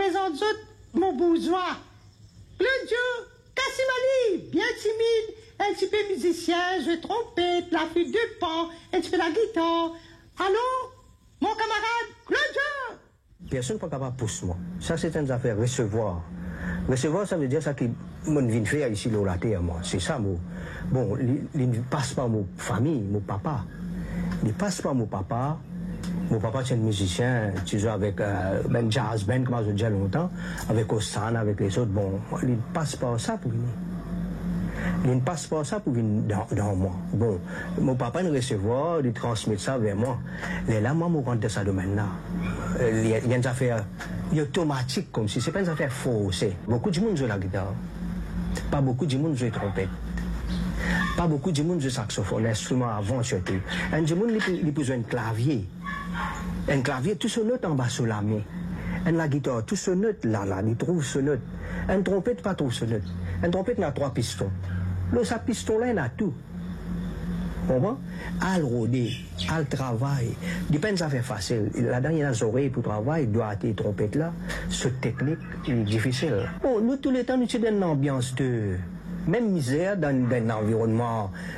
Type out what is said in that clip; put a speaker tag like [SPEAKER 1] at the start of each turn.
[SPEAKER 1] présente mon bourgeois. Claudio Cassimali, bien timide, un petit peu musicien, joue trompette, la flûte de pan, un petit peu la guitare. Allô, mon camarade Claudio.
[SPEAKER 2] Personne n'est pas capable de pousser moi. Ça, c'est une affaire recevoir. Recevoir, ça veut dire ça qui mon vient faire ici, la terre, moi. C'est ça, moi. Bon, il ne passe pas mon famille, mon papa. Il ne passe pas mon papa. Mon papa, c'est un musicien, tu joues avec ben jazz band, comme je disais longtemps, avec Ossan, avec les autres. Bon, il ne passe pas ça pour lui. Il ne passe pas ça pour venir dans moi. Bon, mon papa ne recevoir, il transmet ça vers moi. Et là, moi, je rentre ça domaine-là. Il y a une affaire automatique, comme si ce n'est pas une affaire forcée. Beaucoup de monde joue la guitare. Pas beaucoup de monde joue la trompette. Pas beaucoup de monde joue le saxophone, l'instrument avant surtout. Un de monde, il a besoin de clavier. Un clavier, tout son note en bas sur la main. La guitare, tout son note là, il trouve son note. Une trompette, pas trouve son note. Une trompette, il a 3 pistons. Là, sa piston-là, il a tout. Comment? À le rôder, à le travail. Dépend, ça fait facile. Là-dedans, il y a des oreilles pour travailler, il doit être les trompettes là. Cette technique est difficile. Bon, nous, tous les temps, nous sommes dans une ambiance de même misère, dans un environnement